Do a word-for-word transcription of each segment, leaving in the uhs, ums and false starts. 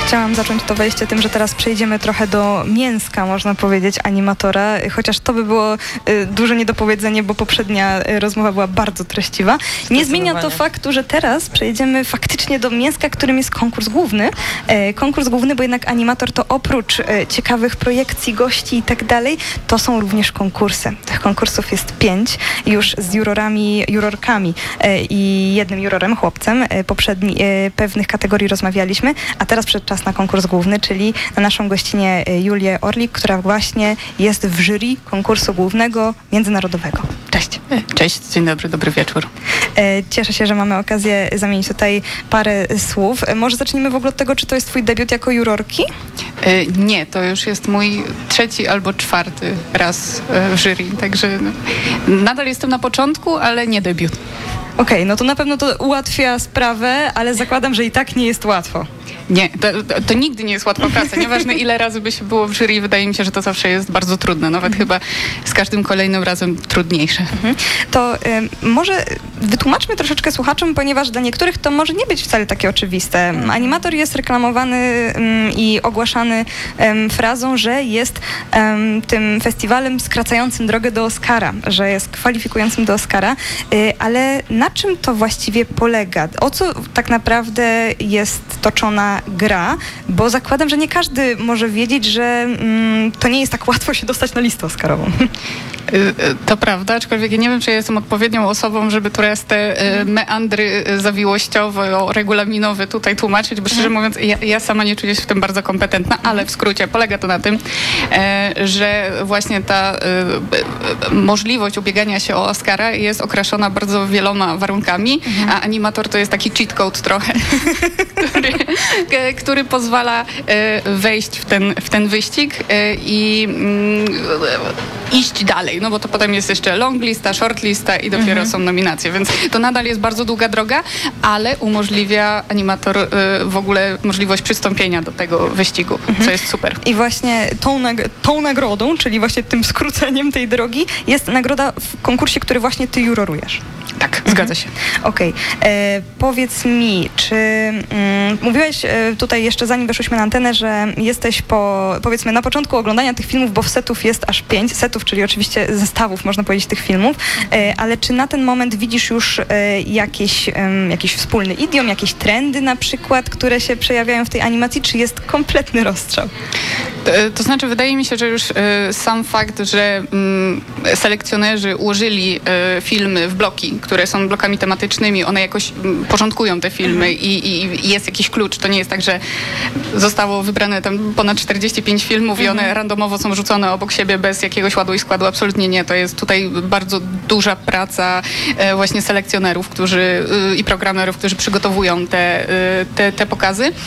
Chciałam zacząć to wejście tym, że teraz przejdziemy trochę do mięska, można powiedzieć, animatora, chociaż to by było y, duże niedopowiedzenie, bo poprzednia y, rozmowa była bardzo treściwa. Nie zmienia to faktu, że teraz przejdziemy faktycznie do mięska, którym jest konkurs główny. E, konkurs główny, bo jednak animator to oprócz e, ciekawych projekcji, gości i tak dalej, to są również konkursy. Tych konkursów jest pięć, już z jurorami, jurorkami e, i jednym jurorem, chłopcem. E, poprzedni, e, pewnych kategorii rozmawialiśmy, a teraz przyszedł czas na konkurs główny, czyli na naszą gościnię Julię Orlik, która właśnie jest w jury konkursu głównego międzynarodowego. Cześć. Cześć, dzień dobry, dobry wieczór. Cieszę się, że mamy okazję zamienić tutaj parę słów. Może zacznijmy w ogóle od tego, czy to jest twój debiut jako jurorki? Nie, to już jest mój trzeci albo czwarty raz w jury, także nadal jestem na początku, ale nie debiut. Okej, okay, no to na pewno to ułatwia sprawę, ale zakładam, że i tak nie jest łatwo. Nie, to, to, to nigdy nie jest łatwa praca. Nieważne ile razy by się było w jury, wydaje mi się, że to zawsze jest bardzo trudne. Nawet mhm. chyba z każdym kolejnym razem trudniejsze. Mhm. To y, może wytłumaczmy troszeczkę słuchaczom, ponieważ dla niektórych to może nie być wcale takie oczywiste. Animator jest reklamowany y, i ogłaszany y, frazą, że jest y, tym festiwalem skracającym drogę do Oscara, że jest kwalifikującym do Oscara, y, ale na czym to właściwie polega? O co tak naprawdę jest toczona gra? Bo zakładam, że nie każdy może wiedzieć, że mm, to nie jest tak łatwo się dostać na listę oscarową. To prawda, aczkolwiek ja nie wiem, czy ja jestem odpowiednią osobą, żeby teraz te meandry zawiłościowe, regulaminowe tutaj tłumaczyć, bo szczerze mówiąc, ja, ja sama nie czuję się w tym bardzo kompetentna, ale w skrócie polega to na tym, że właśnie ta możliwość ubiegania się o Oscara jest okraszona bardzo wieloma warunkami, a animator to jest taki cheat code trochę, który, który pozwala wejść w ten, w ten wyścig i iść dalej. No bo to potem jest jeszcze long lista, short lista i dopiero mhm. są nominacje, więc to nadal jest bardzo długa droga, ale umożliwia animator y, w ogóle możliwość przystąpienia do tego wyścigu, mhm. co jest super. I właśnie tą, nag- tą nagrodą, czyli właśnie tym skróceniem tej drogi, jest nagroda w konkursie, który właśnie ty jurorujesz. Tak, mhm. zgadza się. Okej. Okay. Powiedz mi, czy mm, mówiłeś e, tutaj jeszcze zanim weszłyśmy na antenę, że jesteś po, powiedzmy, na początku oglądania tych filmów, bo setów jest aż pięć, setów, czyli oczywiście zestawów, można powiedzieć, tych filmów, e, ale czy na ten moment widzisz już e, jakieś, e, jakiś wspólny idiom, jakieś trendy na przykład, które się przejawiają w tej animacji, czy jest kompletny rozstrzał? To, to znaczy, wydaje mi się, że już e, sam fakt, że mm, selekcjonerzy ułożyli e, filmy w bloki, które są blokami tematycznymi, one jakoś m, porządkują te filmy mhm. i, i, i jest jakiś klucz. To nie jest tak, że zostało wybrane tam ponad czterdzieści pięć filmów mhm. i one randomowo są rzucone obok siebie bez jakiegoś ładu i składu. Absolutnie nie. To jest tutaj bardzo duża praca e, właśnie selekcjonerów, którzy e, i programerów, którzy przygotowują te, e, te, te pokazy. Mm,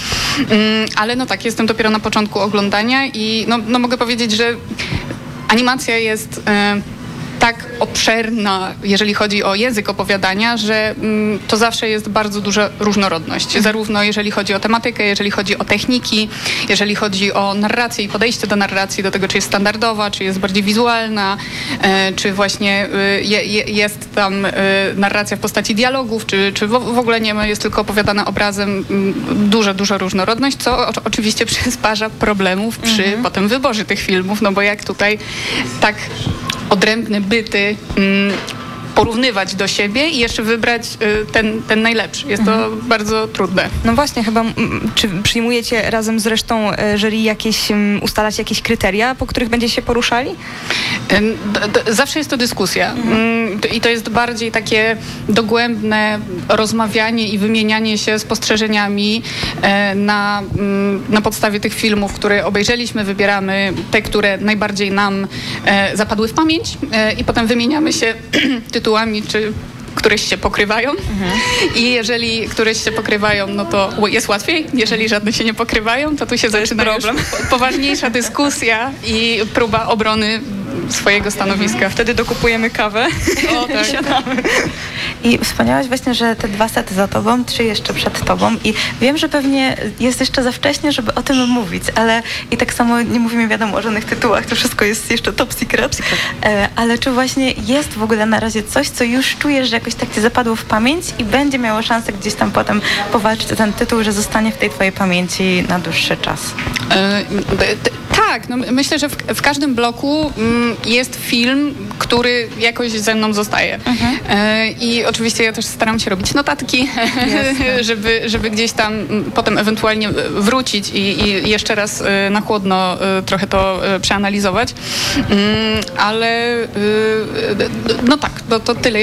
ale no tak, jestem dopiero na początku oglądania i no, no mogę powiedzieć, że animacja jest e, tak obszerna, jeżeli chodzi o język opowiadania, że mm, to zawsze jest bardzo duża różnorodność. Mhm. Zarówno jeżeli chodzi o tematykę, jeżeli chodzi o techniki, jeżeli chodzi o narrację i podejście do narracji, do tego, czy jest standardowa, czy jest bardziej wizualna, e, czy właśnie e, je, jest tam e, narracja w postaci dialogów, czy, czy w, w ogóle nie ma, jest tylko opowiadana obrazem. Duża, duża różnorodność, co o, oczywiście przysparza problemów przy mhm. potem wyborze tych filmów, no bo jak tutaj tak odrębne byty mm, porównywać do siebie i jeszcze wybrać y, ten, ten najlepszy. Jest to mhm. bardzo trudne. No właśnie, chyba m, czy przyjmujecie razem z resztą jury jakieś, m, ustalać jakieś kryteria, po których będziecie się poruszali? D, d, zawsze jest to dyskusja mhm. i to jest bardziej takie dogłębne rozmawianie i wymienianie się spostrzeżeniami e, na, m, na podstawie tych filmów, które obejrzeliśmy, wybieramy te, które najbardziej nam e, zapadły w pamięć e, i potem wymieniamy się tytułami, czy któreś się pokrywają mhm. i jeżeli któreś się pokrywają, no to jest łatwiej. Jeżeli żadne się nie pokrywają, to tu się zaczyna problem. Poważniejsza dyskusja i próba obrony swojego stanowiska. Wtedy dokupujemy kawę O, tak. i siadamy. I wspomniałaś właśnie, że te dwa sety za tobą, trzy jeszcze przed tobą i wiem, że pewnie jest jeszcze za wcześnie, żeby o tym mówić, ale i tak samo nie mówimy wiadomo o żadnych tytułach, to wszystko jest jeszcze top secret, e, ale czy właśnie jest w ogóle na razie coś, co już czujesz, że jakoś tak ci zapadło w pamięć i będzie miało szansę gdzieś tam potem powalczyć o ten tytuł, że zostanie w tej twojej pamięci na dłuższy czas? E, t- tak, no myślę, że w, w każdym bloku mm, jest film, który jakoś ze mną zostaje. Mhm. E, I oczywiście ja też staram się robić notatki, żeby, żeby gdzieś tam mm, potem ewentualnie wrócić i, i jeszcze raz e, na chłodno e, trochę to e, przeanalizować. Mm, ale e, no tak, no to tyle.